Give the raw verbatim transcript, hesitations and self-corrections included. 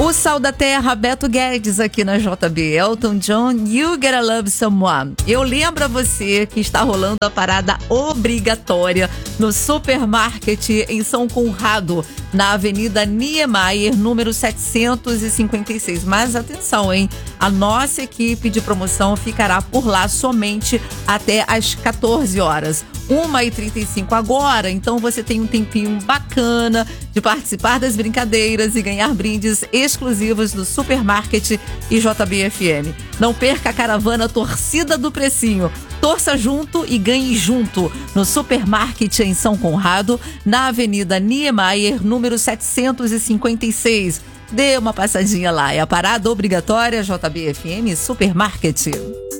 O Sal da Terra, Beto Guedes aqui na J B. Elton John, You Gotta Love Someone. Eu lembro a você que está rolando a parada obrigatória no Supermarket em São Conrado, na Avenida Niemeyer, número setecentos e cinquenta e seis. Mas atenção, hein? A nossa equipe de promoção ficará por lá somente até às quatorze horas. uma e trinta e cinco agora, então você tem um tempinho bacana de participar das brincadeiras e ganhar brindes exclusivos do Supermarket e J B F M. Não perca a caravana Torcida do Precinho. Torça junto e ganhe junto no Supermarket em São Conrado, na Avenida Niemeyer, número setecentos e cinquenta e seis. Dê uma passadinha lá. É a parada obrigatória J B F M Supermarket.